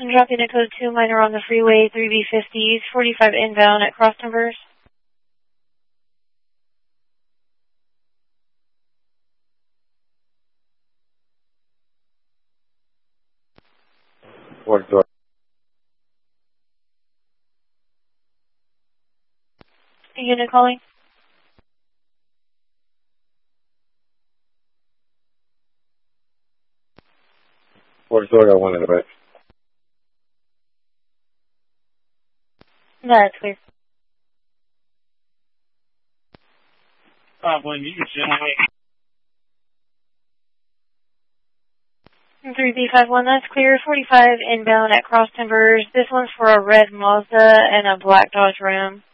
I'm dropping a code 2 minor on the freeway, 3B50s, 45 inbound at cross numbers. Fourth door. Unit calling. Fourth door, got one in the back. That's clear. When you generate 3B51, that's clear. 45 inbound at cross timbers. This one's for a red Mazda and a black Dodge Ram.